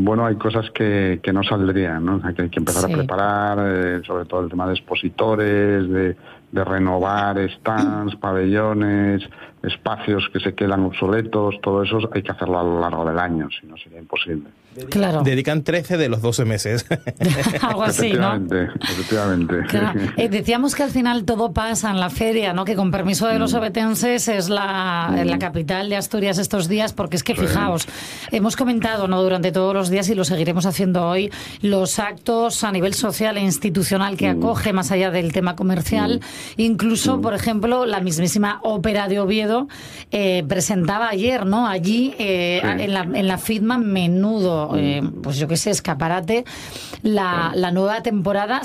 bueno, hay cosas que no saldrían, ¿no? O sea, que hay que empezar a preparar, sobre todo el tema de expositores, de renovar stands, pabellones, espacios que se quedan obsoletos, todo eso hay que hacerlo a lo largo del año, si no sería imposible. Claro. Dedican 13 de los 12 meses. Algo así, ¿no? Efectivamente. Claro. Decíamos que al final todo pasa en la feria, ¿no? Que con permiso de los obetenses es la capital de Asturias estos días, porque es que fijaos, hemos comentado, ¿no?, durante todos los días, y lo seguiremos haciendo hoy, los actos a nivel social e institucional que acoge, más allá del tema comercial. Incluso, por ejemplo, la mismísima Ópera de Oviedo presentaba ayer, ¿no?, allí en la FIDMA, menudo, pues yo qué sé, escaparate, la nueva temporada,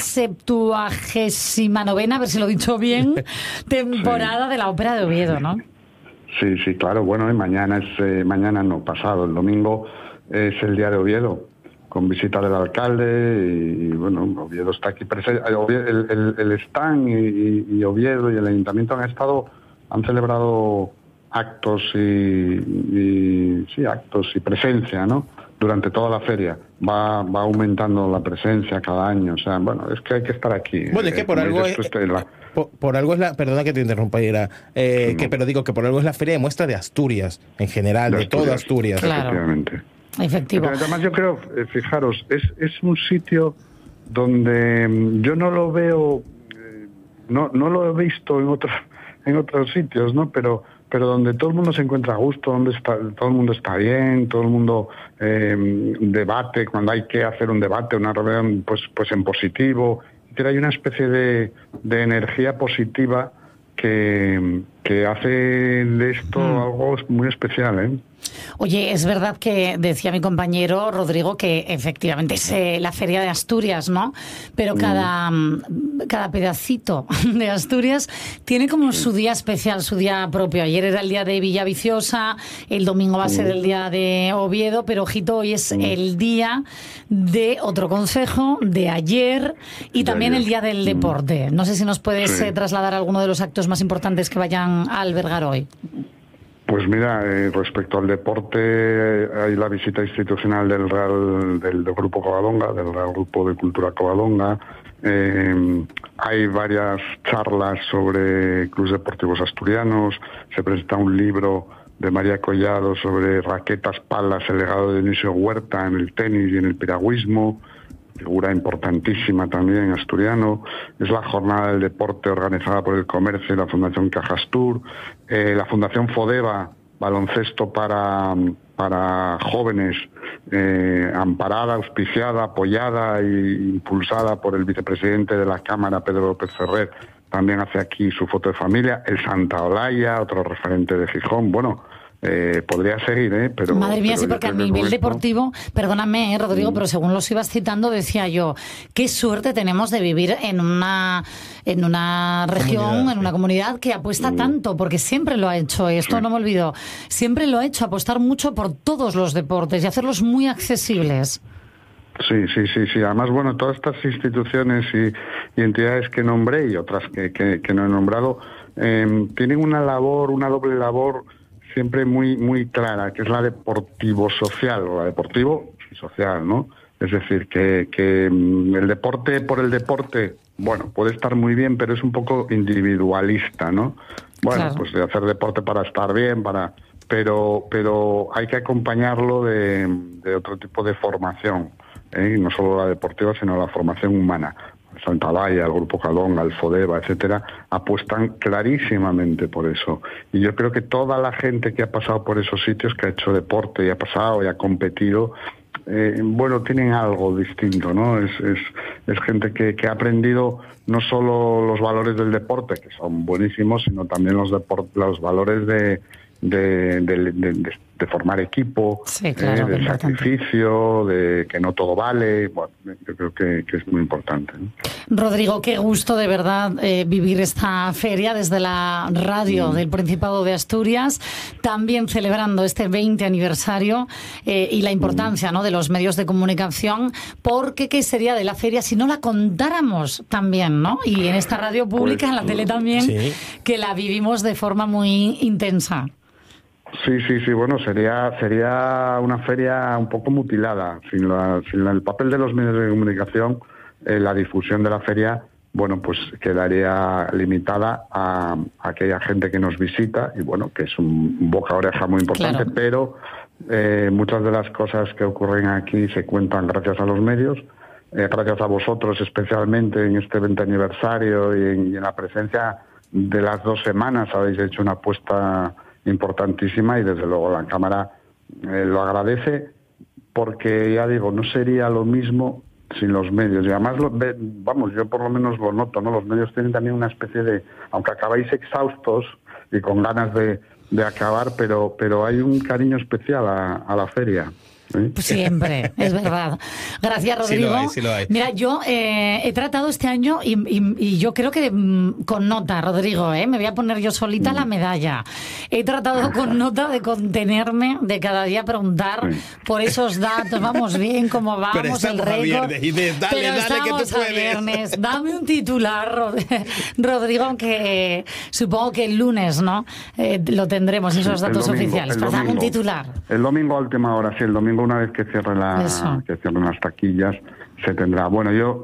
79ª, a ver si lo he dicho bien, temporada de la Ópera de Oviedo, ¿no? Sí, claro. Bueno, y mañana pasado, el domingo es el día de Oviedo, con visita del alcalde, y bueno, Oviedo está aquí presente. El stand y Oviedo y el ayuntamiento han celebrado actos y presencia, ¿no?, durante toda la feria. Va aumentando la presencia cada año. O sea, bueno, es que hay que estar aquí. Bueno, es que por algo es la... Perdona que te interrumpa, Ira. Pero digo que por algo es la feria de muestra de Asturias, en general, de toda Asturias. Claro. Efectivamente. Efectivo. Además, yo creo, fijaros, es un sitio donde yo no lo veo, no lo he visto en otros sitios, ¿no? Pero donde todo el mundo se encuentra a gusto, donde todo el mundo está bien, todo el mundo debate cuando hay que hacer un debate, una reunión, pues en positivo. Hay una especie de energía positiva que hace de esto algo muy especial, ¿eh? Oye, es verdad que decía mi compañero Rodrigo que efectivamente es la Feria de Asturias, ¿no? Pero cada pedacito de Asturias tiene como su día especial, su día propio. Ayer era el día de Villaviciosa, el domingo va a ser el día de Oviedo, pero ojito, hoy es el día de otro concejo, de ayer, y también el día del deporte. No sé si nos puedes trasladar alguno de los actos más importantes que vayan a albergar hoy. Pues mira, respecto al deporte, hay la visita institucional del Grupo Covadonga, del Real Grupo de Cultura Covadonga. Hay varias charlas sobre clubes deportivos asturianos. Se presenta un libro de María Collado sobre raquetas, palas, el legado de Dionisio Huerta en el tenis y en el piragüismo. Figura importantísima también asturiano. Es la jornada del deporte organizada por el Comercio y la Fundación Cajastur. La Fundación Fodeva, baloncesto para jóvenes, amparada, auspiciada, apoyada e impulsada por el vicepresidente de la Cámara, Pedro López Ferrer, también hace aquí su foto de familia. El Santa Olaya, otro referente de Gijón. Bueno, podría seguir, pero... Madre mía, sí, porque a nivel deportivo, perdóname, Rodrigo, pero según los ibas citando, decía yo, qué suerte tenemos de vivir en una región, en una comunidad que apuesta tanto, porque siempre lo ha hecho, esto no me olvido, siempre lo ha hecho, apostar mucho por todos los deportes y hacerlos muy accesibles. Sí. Además, bueno, todas estas instituciones y entidades que nombré y otras que no he nombrado, tienen una doble labor siempre muy clara, que es la deportivo-social, o la deportivo y social, ¿no? Es decir, que el deporte por el deporte, bueno, puede estar muy bien, pero es un poco individualista, ¿no? Bueno, claro, pues de hacer deporte para estar bien, pero hay que acompañarlo de otro tipo de formación, no solo la deportiva, sino la formación humana. Santa Olaya, el Grupo Covadonga, el Fodeva, etcétera, apuestan clarísimamente por eso. Y yo creo que toda la gente que ha pasado por esos sitios, que ha hecho deporte y ha pasado y ha competido, bueno, tienen algo distinto, ¿no? Es gente que ha aprendido no solo los valores del deporte, que son buenísimos, sino también los valores de formar equipo, sí, claro, del sacrificio, de que no todo vale. Bueno, yo creo que es muy importante, ¿no? Rodrigo, qué gusto de verdad vivir esta feria desde la radio del Principado de Asturias, también celebrando este 20 aniversario y la importancia, ¿no?, de los medios de comunicación, porque ¿qué sería de la feria si no la contáramos también, ¿no? Y en esta radio pública, en la tele también, sí, que la vivimos de forma muy intensa. Sí, bueno, sería una feria un poco mutilada, sin el papel de los medios de comunicación. La difusión de la feria, bueno, pues quedaría limitada a aquella gente que nos visita y, bueno, que es un boca-oreja muy importante, claro. Pero muchas de las cosas que ocurren aquí se cuentan gracias a los medios, gracias a vosotros especialmente en este 20 aniversario y en la presencia de las 2 semanas. Habéis hecho una apuesta importantísima y desde luego la Cámara lo agradece, porque ya digo, no sería lo mismo sin los medios. Y además, yo por lo menos lo noto, ¿no? Los medios tienen también una especie de, aunque acabáis exhaustos y con ganas de acabar, pero hay un cariño especial a la feria. Siempre, es verdad. Gracias, Rodrigo. Sí lo hay. Mira, yo he tratado este año y yo creo que con nota, Rodrigo, me voy a poner yo solita la medalla. He tratado con nota de contenerme, de cada día preguntar por esos datos. Vamos bien, cómo vamos, el récord. Dale que tú puedes. Viernes. Dame un titular, Rodrigo, aunque supongo que el lunes, ¿no? Lo tendremos, esos datos oficiales. Dame un titular. El domingo a última hora, sí, el domingo una vez que cierren las taquillas se tendrá. Bueno, yo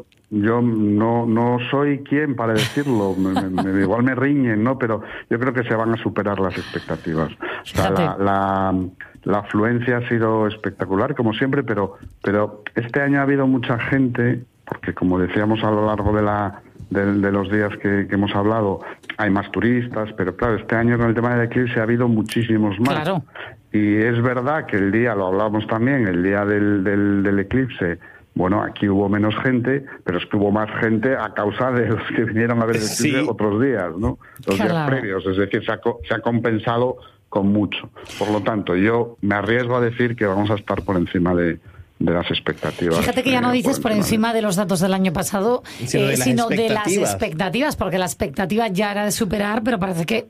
no soy quien para decirlo, igual me riñen, ¿no? Pero yo creo que se van a superar las expectativas. O sea, la afluencia ha sido espectacular, como siempre, pero este año ha habido mucha gente, porque como decíamos a lo largo de los días que hemos hablado, hay más turistas, pero claro, este año con el tema del eclipse ha habido muchísimos más. Claro. Y es verdad que el día, lo hablamos también, el día del eclipse, bueno, aquí hubo menos gente, pero es que hubo más gente a causa de los que vinieron a ver el eclipse otros días, ¿no? Los días previos, es decir, se ha compensado con mucho. Por lo tanto, yo me arriesgo a decir que vamos a estar por encima de las expectativas. Fíjate que ya no dices por encima de los datos del año pasado, sino de las expectativas, porque la expectativa ya era de superar, pero parece que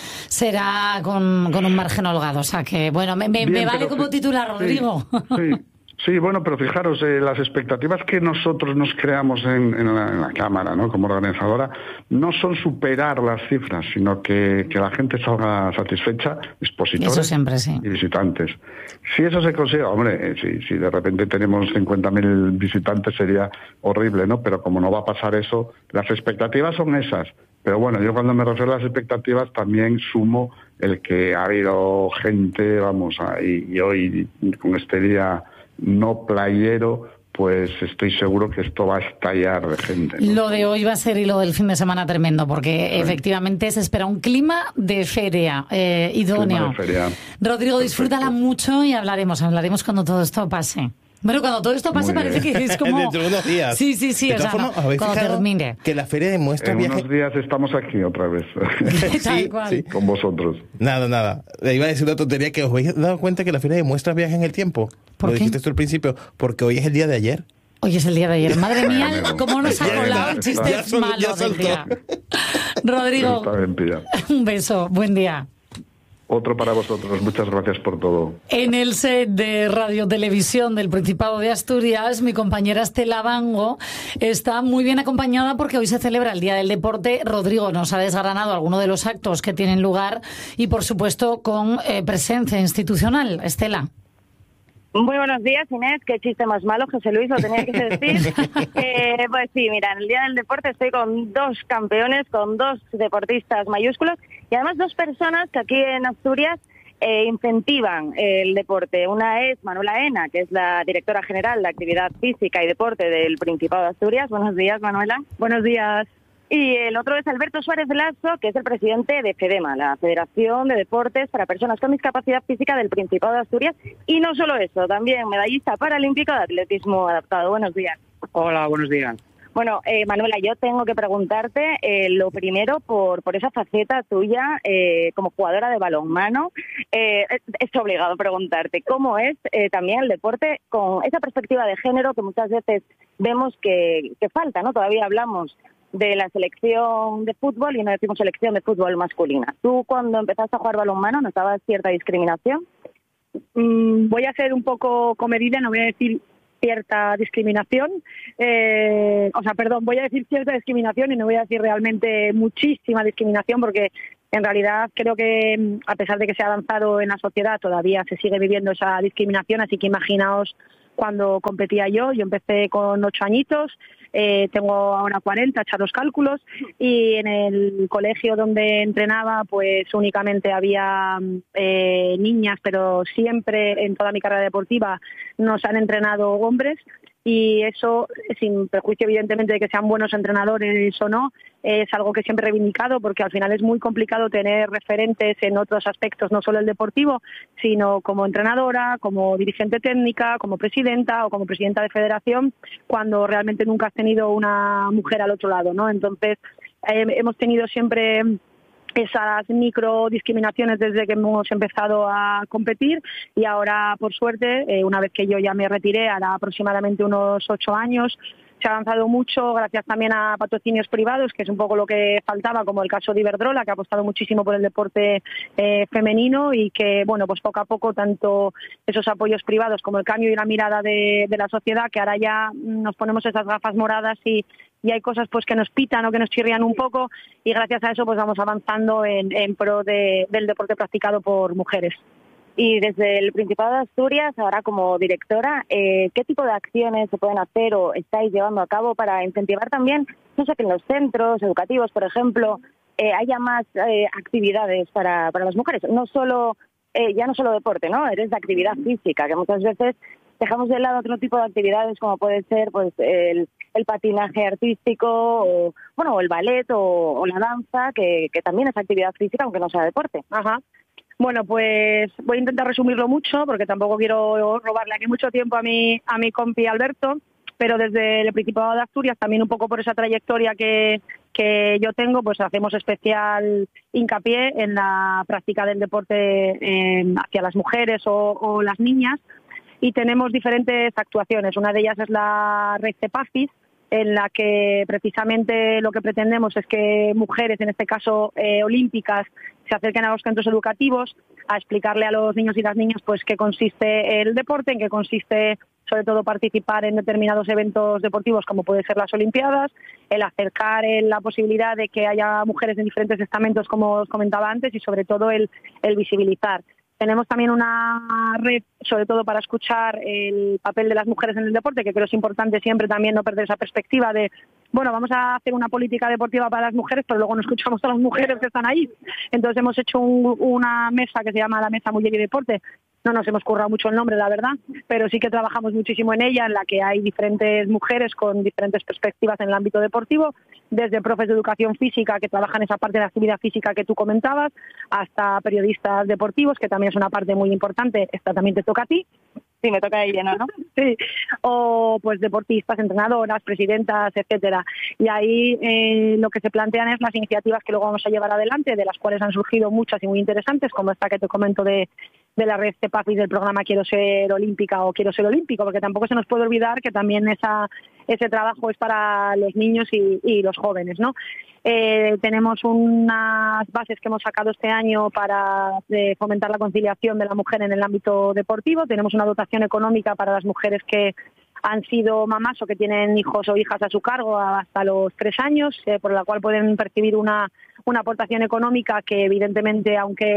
será con un margen holgado. O sea que, bueno, me vale como titular, Rodrigo. Sí, bueno, pero fijaros, las expectativas que nosotros nos creamos en la Cámara, ¿no? Como organizadora, no son superar las cifras, sino que la gente salga satisfecha, expositores eso siempre, y visitantes. Si eso se consigue, hombre, si de repente tenemos 50.000 visitantes sería horrible, ¿no? Pero como no va a pasar eso, las expectativas son esas. Pero bueno, yo cuando me refiero a las expectativas también sumo el que ha habido gente, y hoy con este día no playero, pues estoy seguro que esto va a estallar de gente, ¿no? Lo de hoy va a ser y lo del fin de semana tremendo, porque efectivamente se espera un clima de feria idóneo. Clima de feria. Rodrigo, disfrútala mucho y hablaremos cuando todo esto pase. Bueno, cuando todo esto pase parece que es como... Dentro de unos días. Sí, cuando termine. Que la feria demuestra en unos días estamos aquí otra vez. Tal cual. Sí, con vosotros. Nada. Le iba a decir una tontería, que os habéis dado cuenta que la feria demuestra viaje en el tiempo. ¿Por Lo qué? dijiste tú al principio, porque hoy es el día de ayer. Hoy es el día de ayer. Madre mía, cómo nos ha colado el chiste malo del día. Rodrigo, un beso, buen día. Otro para vosotros. Muchas gracias por todo. En el set de Radio Televisión del Principado de Asturias, mi compañera Estela Bango está muy bien acompañada porque hoy se celebra el Día del Deporte. Rodrigo nos ha desgranado algunos de los actos que tienen lugar y, por supuesto, con presencia institucional. Estela. Muy buenos días, Inés. Qué chiste más malo, José Luis, lo tenía que decir. Pues sí, mira, en el Día del Deporte estoy con 2 campeones, con 2 deportistas mayúsculos y además 2 personas que aquí en Asturias incentivan el deporte. Una es Manuela Ena, que es la directora general de Actividad Física y Deporte del Principado de Asturias. Buenos días, Manuela. Buenos días. Y el otro es Alberto Suárez Lasso, que es el presidente de FEDEMA, la Federación de Deportes para Personas con Discapacidad Física del Principado de Asturias. Y no solo eso, también medallista paralímpico de atletismo adaptado. Buenos días. Hola, buenos días. Bueno, Manuela, yo tengo que preguntarte lo primero por esa faceta tuya como jugadora de balonmano. Es obligado preguntarte cómo es también el deporte con esa perspectiva de género que muchas veces vemos que falta, ¿no? Todavía hablamos de la selección de fútbol y no decimos selección de fútbol masculina. ¿Tú cuando empezaste a jugar balonmano notabas cierta discriminación? Voy a ser un poco comedida, no voy a decir cierta discriminación. Voy a decir cierta discriminación y no voy a decir realmente muchísima discriminación porque En realidad creo que a pesar de que se ha avanzado en la sociedad, todavía se sigue viviendo esa discriminación, así que imaginaos cuando competía yo empecé con 8 añitos, tengo ahora 40, echar los cálculos, y en el colegio donde entrenaba pues únicamente había niñas, pero siempre en toda mi carrera deportiva nos han entrenado hombres. Y eso, sin perjuicio evidentemente de que sean buenos entrenadores o no, es algo que siempre he reivindicado, porque al final es muy complicado tener referentes en otros aspectos, no solo el deportivo, sino como entrenadora, como dirigente técnica, como presidenta o como presidenta de federación, cuando realmente nunca has tenido una mujer al otro lado, ¿no? Entonces, hemos tenido siempre esas micro discriminaciones desde que hemos empezado a competir, y ahora, por suerte, una vez que yo ya me retiré, hará aproximadamente unos 8 años, se ha avanzado mucho gracias también a patrocinios privados, que es un poco lo que faltaba, como el caso de Iberdrola, que ha apostado muchísimo por el deporte femenino, y que, bueno, pues poco a poco tanto esos apoyos privados como el cambio y la mirada de la sociedad, que ahora ya nos ponemos esas gafas moradas y hay cosas pues que nos pitan o que nos chirrían un poco, y gracias a eso pues vamos avanzando en pro del deporte practicado por mujeres. Y desde el Principado de Asturias, ahora como directora, ¿qué tipo de acciones se pueden hacer o estáis llevando a cabo para incentivar también, no sé, que en los centros educativos, por ejemplo, haya más actividades para las mujeres? No solo, ya no solo deporte, ¿no? Eres de actividad física, que muchas veces dejamos de lado otro tipo de actividades, como puede ser pues el patinaje artístico, o el ballet o la danza, que también es actividad física, aunque no sea deporte. Ajá. Bueno, pues voy a intentar resumirlo mucho, porque tampoco quiero robarle aquí mucho tiempo a mi compi Alberto, pero desde el Principado de Asturias, también un poco por esa trayectoria que yo tengo, pues hacemos especial hincapié en la práctica del deporte hacia las mujeres o las niñas, y tenemos diferentes actuaciones. Una de ellas es la Red CEPAFIS, en la que precisamente lo que pretendemos es que mujeres, en este caso olímpicas, se acerquen a los centros educativos a explicarle a los niños y las niñas pues qué consiste el deporte, en qué consiste sobre todo participar en determinados eventos deportivos como puede ser las Olimpiadas, el acercar la posibilidad de que haya mujeres en diferentes estamentos, como os comentaba antes, y sobre todo el visibilizar. Tenemos también una red, sobre todo para escuchar el papel de las mujeres en el deporte, que creo es importante siempre también no perder esa perspectiva de, bueno, vamos a hacer una política deportiva para las mujeres, pero luego no escuchamos a las mujeres que están ahí. Entonces hemos hecho una mesa que se llama la Mesa Mujer y Deporte. No nos hemos currado mucho el nombre, la verdad, pero sí que trabajamos muchísimo en ella, en la que hay diferentes mujeres con diferentes perspectivas en el ámbito deportivo, desde profes de educación física que trabajan esa parte de actividad física que tú comentabas, hasta periodistas deportivos, que también es una parte muy importante. Esta también te toca a ti. Sí, me toca ahí lleno, ¿no? Sí, o pues deportistas, entrenadoras, presidentas, etcétera. Y ahí lo que se plantean es las iniciativas que luego vamos a llevar adelante, de las cuales han surgido muchas y muy interesantes, como esta que te comento de la red CEPAFIS, del programa Quiero ser olímpica o Quiero ser olímpico, porque tampoco se nos puede olvidar que también ese trabajo es para los niños y los jóvenes, ¿no? Tenemos unas bases que hemos sacado este año para fomentar la conciliación de la mujer en el ámbito deportivo. Tenemos una dotación económica para las mujeres que han sido mamás o que tienen hijos o hijas a su cargo hasta los 3 años, por la cual pueden percibir una aportación económica que evidentemente,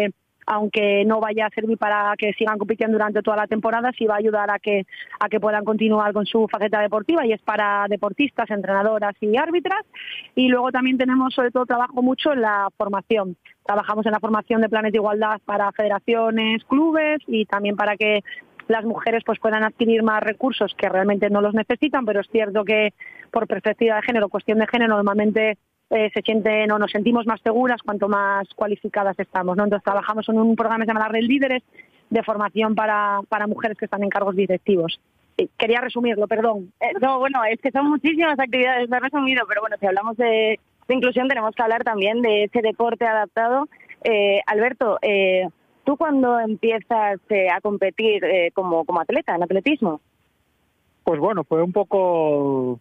aunque no vaya a servir para que sigan compitiendo durante toda la temporada, sí va a ayudar a que puedan continuar con su faceta deportiva, y es para deportistas, entrenadoras y árbitras. Y luego también tenemos, sobre todo, trabajo mucho en la formación. Trabajamos en la formación de planes de igualdad para federaciones, clubes, y también para que las mujeres pues puedan adquirir más recursos, que realmente no los necesitan, pero es cierto que por perspectiva de género, cuestión de género, normalmente se sienten o nos sentimos más seguras cuanto más cualificadas estamos, ¿no? Entonces trabajamos en un programa que se llama la Red Líderes, de formación para mujeres que están en cargos directivos. Quería resumirlo, perdón. No, bueno, es que son muchísimas actividades, me he resumido, pero bueno, si hablamos de inclusión tenemos que hablar también de ese deporte adaptado. Alberto, ¿tú cuándo empiezas a competir como atleta, en atletismo? Pues bueno, fue un poco,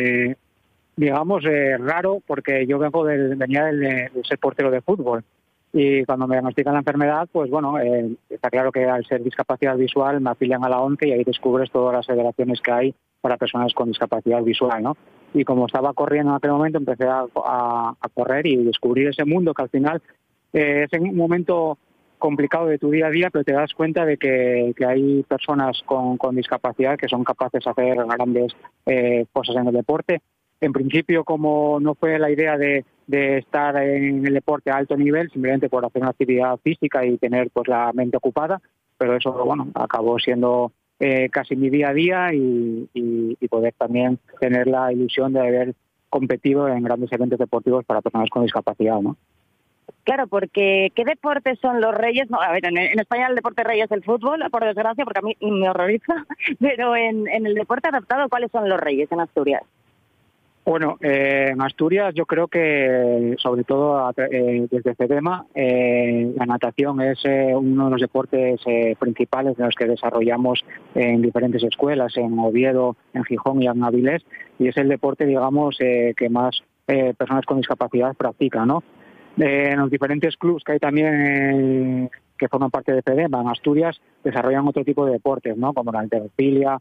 digamos, raro, porque yo venía de ser portero de fútbol. Y cuando me diagnostican la enfermedad, pues bueno, está claro que al ser discapacidad visual me afilian a la ONCE y ahí descubres todas las federaciones que hay para personas con discapacidad visual, ¿no? Y como estaba corriendo en aquel momento, empecé a correr y descubrir ese mundo que al final es un momento complicado de tu día a día, pero te das cuenta de que hay personas con discapacidad que son capaces de hacer grandes cosas en el deporte. En principio, como no fue la idea de estar en el deporte a alto nivel, simplemente por hacer una actividad física y tener pues la mente ocupada, pero eso bueno acabó siendo casi mi día a día y poder también tener la ilusión de haber competido en grandes eventos deportivos para personas con discapacidad, ¿no? Claro, porque ¿qué deportes son los reyes? No, a ver, en España el deporte rey es el fútbol, por desgracia, porque a mí me horroriza, pero en el deporte adaptado, ¿cuáles son los reyes en Asturias? Bueno, en Asturias yo creo que, sobre todo desde CEDEMA, la natación es uno de los deportes principales de los que desarrollamos en diferentes escuelas, en Oviedo, en Gijón y en Avilés, y es el deporte, digamos, que más personas con discapacidad practican, ¿no? En los diferentes clubs que hay también que forman parte de CEDEMA en Asturias desarrollan otro tipo de deportes, ¿no? Como la halterofilia,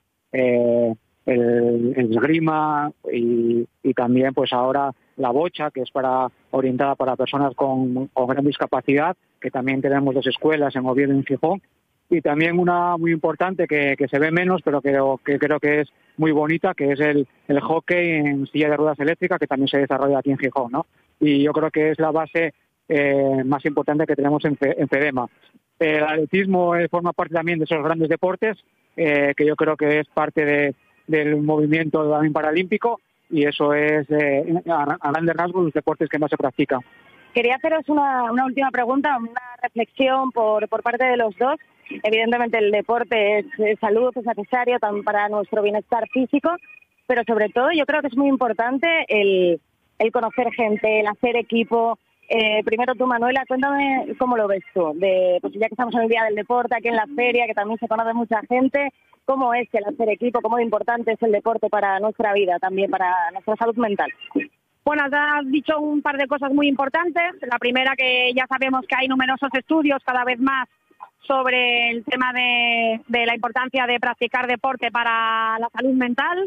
el esgrima y también pues ahora la bocha, que es orientada para personas con gran discapacidad, que también tenemos 2 escuelas en Oviedo y en Gijón, y también una muy importante que se ve menos, pero que creo que es muy bonita, que es el hockey en silla de ruedas eléctrica, que también se desarrolla aquí en Gijón, ¿no? Y yo creo que es la base más importante que tenemos en CEDEMA. El atletismo forma parte también de esos grandes deportes, que yo creo que es parte del movimiento también paralímpico, y eso es a grandes rasgos los deportes que más se practican. Quería haceros una última pregunta, una reflexión por parte de los dos. Evidentemente el deporte es salud, es necesario también para nuestro bienestar físico, pero sobre todo yo creo que es muy importante el conocer gente, el hacer equipo. Primero tú, Manuela, cuéntame cómo lo ves tú, pues ya que estamos en el Día del Deporte, aquí en la feria, que también se conoce mucha gente, ¿cómo es el hacer equipo? ¿Cómo de importante es el deporte para nuestra vida, también para nuestra salud mental? Bueno, has dicho un par de cosas muy importantes. La primera, que ya sabemos que hay numerosos estudios cada vez más sobre el tema de la importancia de practicar deporte para la salud mental.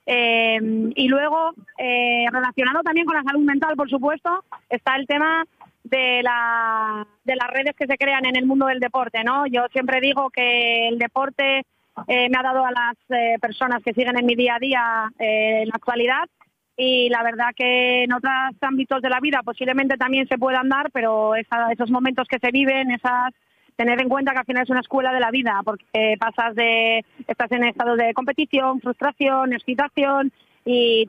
Y luego, relacionado también con la salud mental, por supuesto, está el tema de las redes que se crean en el mundo del deporte, ¿no? Yo siempre digo que el deporte me ha dado a las personas que siguen en mi día a día en la actualidad, y la verdad que en otros ámbitos de la vida posiblemente también se puedan dar, pero esos momentos que se viven, tener en cuenta que al final es una escuela de la vida, porque estás en estado de competición, frustración, excitación, y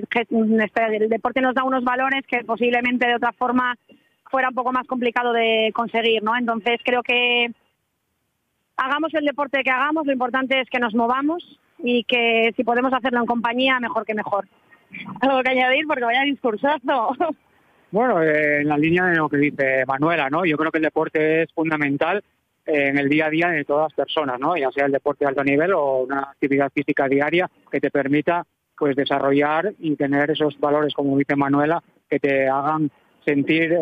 el deporte nos da unos valores que posiblemente de otra forma fuera un poco más complicado de conseguir, ¿no? Entonces creo que hagamos el deporte que hagamos, lo importante es que nos movamos, y que si podemos hacerlo en compañía, mejor que mejor. ¿Algo que añadir? Porque vaya discursazo. Bueno, en la línea de lo que dice Manuela, ¿no? Yo creo que el deporte es fundamental en el día a día de todas las personas, ¿no? Ya sea el deporte de alto nivel o una actividad física diaria que te permita pues desarrollar y tener esos valores, como dice Manuela, que te hagan sentir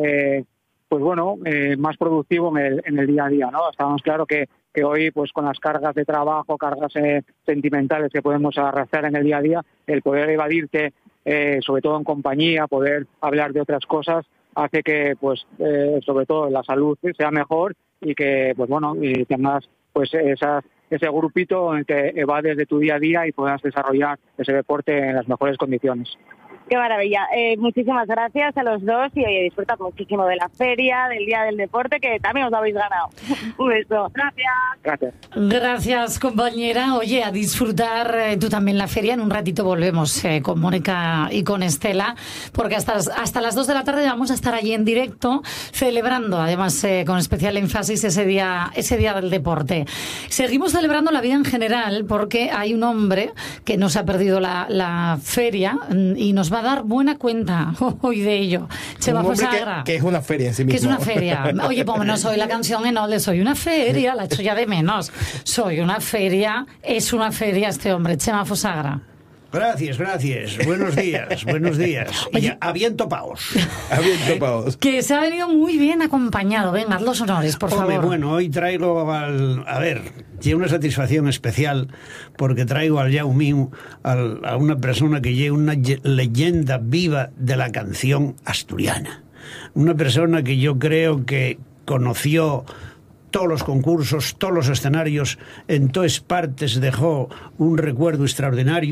más productivo en el día a día, ¿no? Estamos claro que hoy, pues con las cargas de trabajo, cargas sentimentales que podemos arrastrar en el día a día, el poder evadirte, sobre todo en compañía, poder hablar de otras cosas, hace que, pues, sobre todo la salud sea mejor, y que, pues bueno, y tengas pues ese grupito en el que evades de tu día a día y puedas desarrollar ese deporte en las mejores condiciones. Qué maravilla. Muchísimas gracias a los dos, y disfrutad muchísimo de la feria, del Día del Deporte, que también os lo habéis ganado. Un beso. Gracias. Gracias, compañera. Oye, a disfrutar tú también la feria. En un ratito volvemos con Mónica y con Estela, porque hasta las 2 de la tarde vamos a estar allí en directo, celebrando, además, con especial énfasis ese día del deporte. Seguimos celebrando la vida en general, porque hay un hombre que no se ha perdido la feria y nos va a dar buena cuenta hoy de ello. Chema Fosagra. Que es una feria en sí mismo. Que es una feria. Oye, pues no soy la canción en Ole, soy una feria, la echo ya de menos. Soy una feria, es una feria este hombre, Chema Fosagra. Gracias. Buenos días. Oye, a viento paos. Que se ha venido muy bien acompañado. Venga, haz los honores, por favor. Bueno, hoy traigo tiene una satisfacción especial, porque traigo al Yao Miu, a una persona que lleva una leyenda viva de la canción asturiana. una persona que yo creo que conoció todos los concursos, todos los escenarios, en todas partes dejó un recuerdo extraordinario.